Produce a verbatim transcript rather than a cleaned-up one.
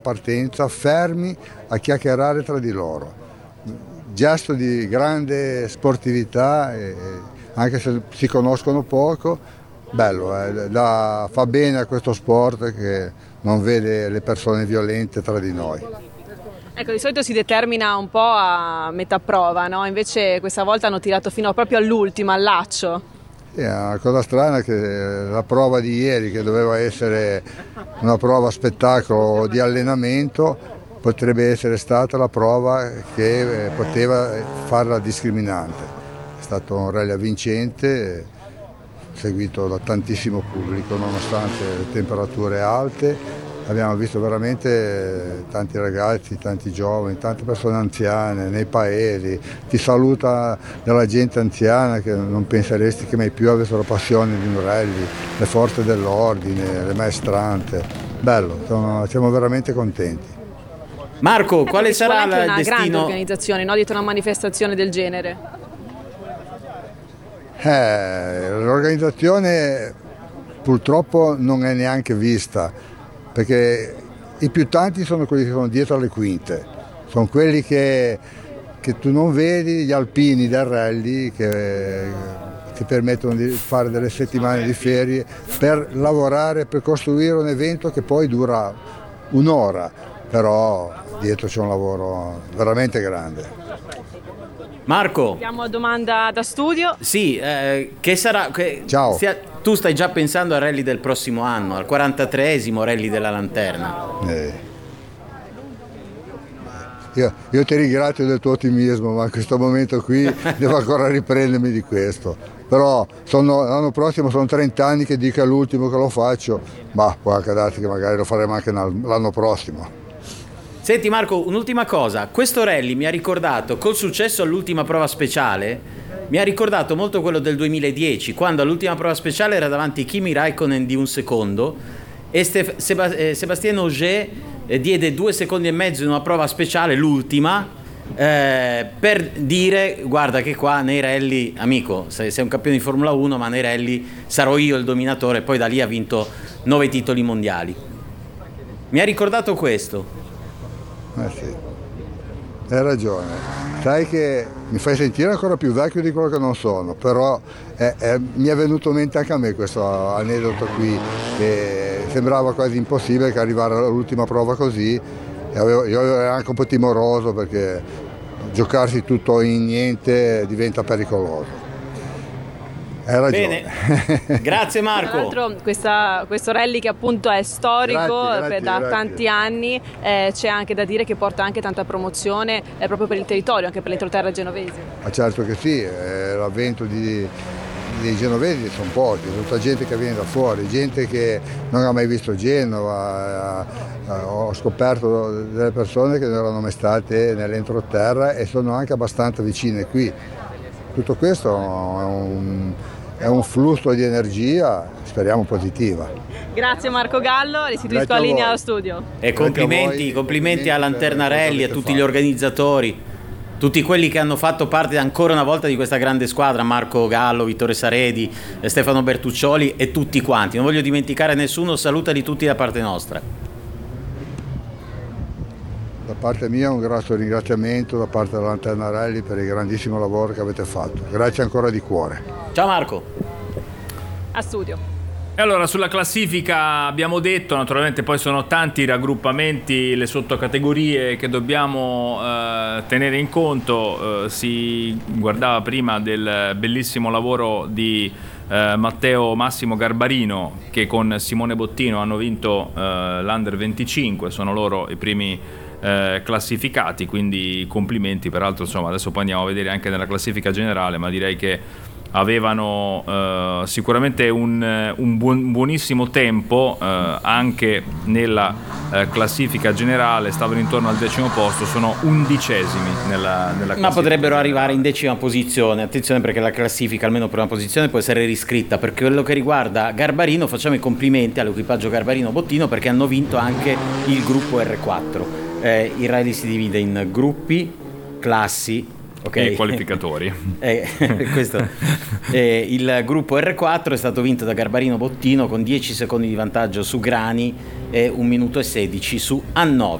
partenza fermi a chiacchierare tra di loro. Gesto di grande sportività, e anche se si conoscono poco, bello, eh, da, fa bene a questo sport che non vede le persone violente tra di noi. Ecco, di solito si determina un po' a metà prova, no? Invece questa volta hanno tirato fino proprio all'ultimo, al laccio. È una cosa strana che la prova di ieri, che doveva essere una prova spettacolo di allenamento, potrebbe essere stata la prova che poteva farla discriminante. È stato un rally avvincente, seguito da tantissimo pubblico nonostante le temperature alte. Abbiamo visto veramente tanti ragazzi, tanti giovani, tante persone anziane nei paesi. Ti saluta della gente anziana che non penseresti che mai più avessero passione di un rally, le forze dell'ordine, le maestranze. Bello, siamo, siamo veramente contenti. Marco, quale eh, sarà il destino? È una grande organizzazione, no? Dietro una manifestazione del genere. Eh, l'organizzazione purtroppo non è neanche vista, perché i più tanti sono quelli che sono dietro alle quinte, sono quelli che, che tu non vedi, gli alpini del rally che ti permettono di fare delle settimane di ferie per lavorare, per costruire un evento che poi dura un'ora, però dietro c'è un lavoro veramente grande. Marco, abbiamo domanda da studio. Sì, eh, che sarà? Che Ciao. Stia, tu stai già pensando al rally del prossimo anno, al quarantatreesimo rally della Lanterna. Eh. Io, io ti ringrazio del tuo ottimismo, ma in questo momento qui devo ancora riprendermi di questo. Però sono, l'anno prossimo sono trenta anni che dico è l'ultimo che lo faccio, ma può anche darsi che magari lo faremo anche l'anno prossimo. Senti Marco, un'ultima cosa, questo rally mi ha ricordato, col successo all'ultima prova speciale, mi ha ricordato molto quello del duemiladieci, quando all'ultima prova speciale era davanti Kimi Raikkonen di un secondo e Stef- Seba- eh, Sébastien Ogier eh, diede due secondi e mezzo in una prova speciale, l'ultima, eh, per dire guarda che qua nei rally, amico, sei, sei un campione di Formula uno, ma nei rally sarò io il dominatore, e poi da lì ha vinto nove titoli mondiali. Mi ha ricordato questo. Eh sì, hai ragione. Sai che mi fai sentire ancora più vecchio di quello che non sono, però è, è, mi è venuto in mente anche a me questo aneddoto qui, che sembrava quasi impossibile che arrivare all'ultima prova così, e avevo, io ero anche un po' timoroso perché giocarsi tutto in niente diventa pericoloso. Hai ragione. Bene, grazie Marco. Tra l'altro questa, questo rally che appunto è storico grazie, grazie, da grazie. tanti anni, eh, c'è anche da dire che porta anche tanta promozione eh, proprio per il territorio, anche per l'entroterra genovese. Ma certo che sì, eh, l'avvento di, dei genovesi sono pochi, tutta gente che viene da fuori, gente che non ha mai visto Genova, eh, eh, ho scoperto delle persone che non erano mai state nell'entroterra e sono anche abbastanza vicine qui. Tutto questo è un, è un flusso di energia, speriamo positiva. Grazie Marco Gallo, restituisco la linea allo studio. E complimenti, voi, complimenti a Lanterna Rally, a tutti fate. Gli organizzatori, tutti quelli che hanno fatto parte ancora una volta di questa grande squadra, Marco Gallo, Vittore Saredi, Stefano Bertuccioli e tutti quanti. Non voglio dimenticare nessuno, salutali tutti da parte nostra. Da parte mia un grosso ringraziamento da parte della Lanterna Rally per il grandissimo lavoro che avete fatto. Grazie ancora di cuore. Ciao Marco. A studio. E allora sulla classifica abbiamo detto, naturalmente poi sono tanti i raggruppamenti, le sottocategorie che dobbiamo eh, tenere in conto. Eh, si guardava prima del bellissimo lavoro di eh, Matteo Massimo Garbarino, che con Simone Bottino hanno vinto eh, l'Under venticinque, sono loro i primi Eh, classificati, quindi complimenti. Peraltro insomma adesso poi andiamo a vedere anche nella classifica generale, ma direi che avevano eh, sicuramente un, un buon, buonissimo tempo eh, anche nella eh, classifica generale, stavano intorno al decimo posto, sono undicesimi nella, nella classifica, ma potrebbero arrivare in decima posizione. Attenzione, perché la classifica almeno prima posizione può essere riscritta. Per quello che riguarda Garbarino, facciamo i complimenti all'equipaggio Garbarino Bottino perché hanno vinto anche il gruppo erre quattro. Eh, il rally si divide in gruppi, classi Okay. E i qualificatori. eh, questo, eh, il gruppo R quattro è stato vinto da Garbarino Bottino con dieci secondi di vantaggio su Grani e un minuto e sedici su Annovi.